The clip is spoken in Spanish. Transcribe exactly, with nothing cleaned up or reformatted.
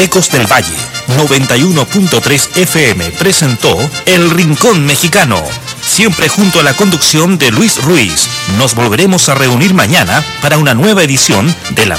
Ecos del Valle noventa y uno punto tres F M presentó El Rincón Mexicano, siempre junto a la conducción de Luis Ruiz. Nos volveremos a reunir mañana para una nueva edición de la